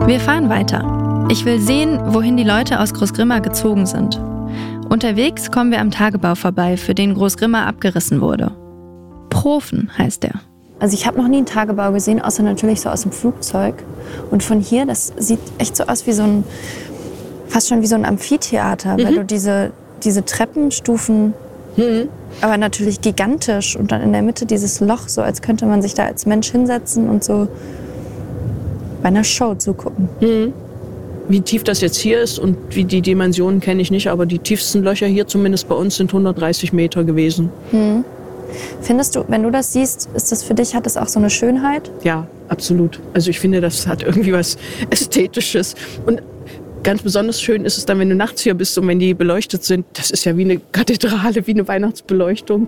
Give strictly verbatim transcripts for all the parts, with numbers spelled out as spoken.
Wir fahren weiter. Ich will sehen, wohin die Leute aus Großgrimma gezogen sind. Unterwegs kommen wir am Tagebau vorbei, für den Großgrimma abgerissen wurde. Profen heißt er. Also ich habe noch nie einen Tagebau gesehen, außer natürlich so aus dem Flugzeug. Und von hier, das sieht echt so aus wie so ein, fast schon wie so ein Amphitheater, mhm. weil du diese, diese Treppenstufen, mhm. aber natürlich gigantisch und dann in der Mitte dieses Loch, so als könnte man sich da als Mensch hinsetzen und so bei einer Show zugucken. Mhm. Wie tief das jetzt hier ist und wie die Dimensionen kenne ich nicht, aber die tiefsten Löcher hier zumindest bei uns sind hundertdreißig Meter gewesen. Mhm. Findest du, wenn du das siehst, ist das für dich, hat das auch so eine Schönheit? Ja, absolut. Also ich finde, das hat irgendwie was Ästhetisches. Und ganz besonders schön ist es dann, wenn du nachts hier bist und wenn die beleuchtet sind. Das ist ja wie eine Kathedrale, wie eine Weihnachtsbeleuchtung.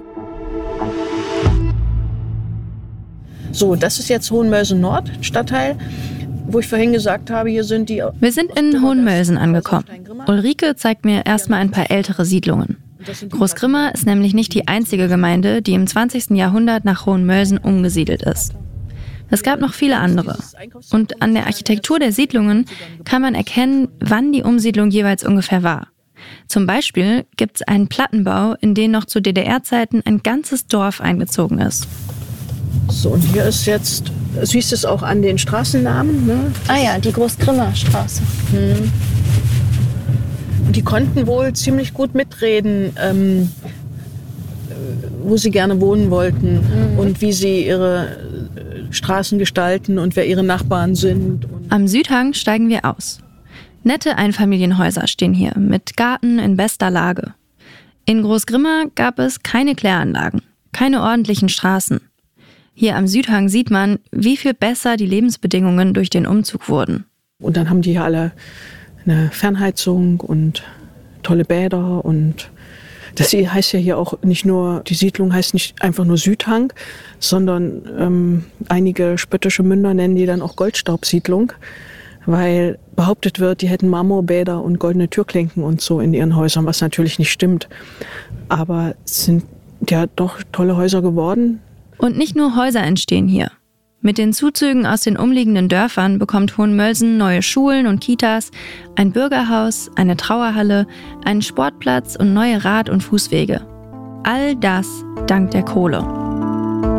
So, das ist jetzt Hohenmölsen Nord, Stadtteil, wo ich vorhin gesagt habe, hier sind die... Wir sind in Hohenmölsen angekommen. Ulrike zeigt mir erstmal ein paar ältere Siedlungen. Großgrimma ist nämlich nicht die einzige Gemeinde, die im zwanzigsten Jahrhundert nach Hohenmölsen umgesiedelt ist. Es gab noch viele andere. Und an der Architektur der Siedlungen kann man erkennen, wann die Umsiedlung jeweils ungefähr war. Zum Beispiel gibt es einen Plattenbau, in den noch zu D D R-Zeiten ein ganzes Dorf eingezogen ist. So, und hier ist jetzt, siehst du es auch an den Straßennamen, ne? Ah ja, die Großgrimmer Straße. Hm. Die konnten wohl ziemlich gut mitreden, ähm, wo sie gerne wohnen wollten mhm. und wie sie ihre Straßen gestalten und wer ihre Nachbarn sind. Am Südhang steigen wir aus. Nette Einfamilienhäuser stehen hier mit Garten in bester Lage. In Großgrimma gab es keine Kläranlagen, keine ordentlichen Straßen. Hier am Südhang sieht man, wie viel besser die Lebensbedingungen durch den Umzug wurden. Und dann haben die hier alle eine Fernheizung und tolle Bäder und das heißt ja hier auch nicht nur, die Siedlung heißt nicht einfach nur Südhang, sondern ähm, einige spöttische Münder nennen die dann auch Goldstaubsiedlung, weil behauptet wird, die hätten Marmorbäder und goldene Türklinken und so in ihren Häusern, was natürlich nicht stimmt. Aber es sind ja doch tolle Häuser geworden. Und nicht nur Häuser entstehen hier. Mit den Zuzügen aus den umliegenden Dörfern bekommt Hohenmölsen neue Schulen und Kitas, ein Bürgerhaus, eine Trauerhalle, einen Sportplatz und neue Rad- und Fußwege. All das dank der Kohle.